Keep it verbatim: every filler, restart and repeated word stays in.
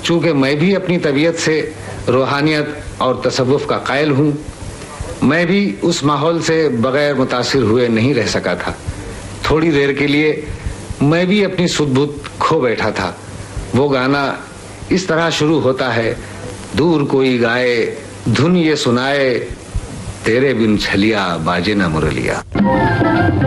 चूंकि मैं भी अपनी तबीयत से रूहानियत और तसव्वुफ का कायल हूँ, मैं भी उस माहौल से बगैर मुतासिर हुए नहीं रह सका था। थोड़ी देर के लिए मैं भी अपनी सुध-बुध खो बैठा था। वो गाना इस तरह शुरू होता है, दूर कोई गाए धुन ये सुनाए, तेरे बिन छलिया बाजे ना मुरलिया।